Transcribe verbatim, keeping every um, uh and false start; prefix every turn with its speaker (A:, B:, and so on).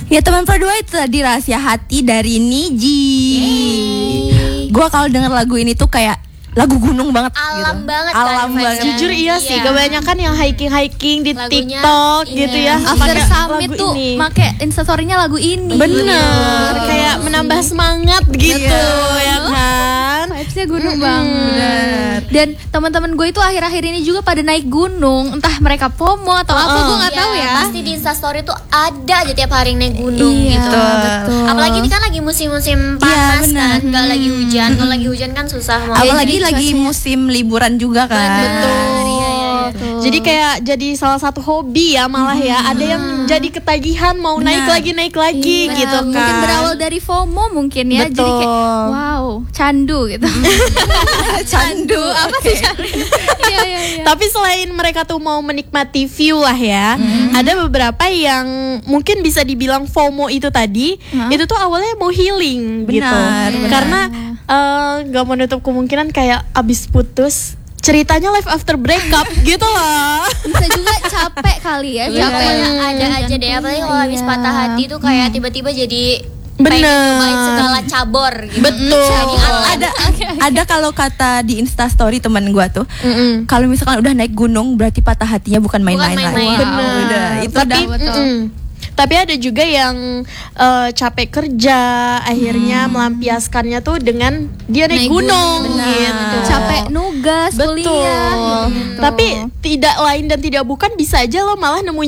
A: Ya teman berdua itu tadi Rahasia Hati dari Niji. Gue kalau denger lagu ini tuh kayak lagu gunung banget,
B: alam
A: gitu.
B: banget
A: alam
B: kan,
A: banget.
C: Jujur iya, iya sih, kebanyakan yang hiking-hiking di
B: lagunya,
C: TikTok
B: iya.
C: gitu ya.
D: After
C: pakai
D: summit
C: lagu
D: tuh
C: ini.
D: make instastorynya lagu ini.
C: Bener, kayak menambah semangat gitu ya kan.
D: Vibesnya gunung banget. Dan teman-teman gue itu akhir-akhir ini juga pada naik gunung, entah mereka FOMO atau apa, gue nggak
B: Iya,
D: tahu ya.
B: pasti di Instastory tuh ada aja tiap hari naik gunung
D: Iya,
B: gitu.
D: betul.
B: Apalagi ini kan lagi musim-musim panas
A: benar.
B: kan, nggak lagi hujan. Kalau lagi hujan kan susah mau.
A: Apalagi
D: jadi
A: lagi
D: cuacanya-
A: musim liburan juga kan.
C: Betul.
B: Iya, iya, iya.
C: Jadi kayak jadi salah satu hobi ya malah ya. Ada yang jadi ketagihan mau naik lagi naik lagi
D: Iya,
C: gitu kan.
D: Mungkin berawal dari FOMO mungkin ya. Jadi kayak
C: Betul.
D: wow, candu gitu.
A: Candu apa sih?
D: Iya, iya, iya.
C: Tapi selain mereka tuh mau menikmati view lah ya, ada beberapa yang mungkin bisa dibilang FOMO itu tadi,
D: Hah?
C: itu tuh awalnya mau healing gitu.
A: Benar, benar.
C: Karena eh, gak menutup kemungkinan kayak abis putus ceritanya life after breakup gitu loh.
D: Bisa juga capek kali ya,
B: Iya,
D: capek.
B: ada aja deh. Apalagi kalau habis
D: Iya.
B: patah hati tuh kayak tiba-tiba jadi
C: Bener.
B: pengen nyobain segala cabor gitu.
C: Betul.
B: Jadi
A: ada ada kalau kata di Instastory teman gua tuh,
C: Mm-mm.
A: kalau misalkan udah naik gunung berarti patah hatinya bukan main-main
B: Bukan
A: lagi.
B: main-main.
C: Bener.
A: Udah, itu
C: Tapi
A: udah
C: mm-mm. Tapi ada juga yang eh, capek kerja, akhirnya melampiaskannya tuh dengan dia naik,
D: Naik
C: gunung,
D: gunung,
C: gitu.
D: Capek nugas
C: Betul.
D: kuliah gitu.
C: Tapi tidak lain dan tidak bukan bisa aja lo malah nemuin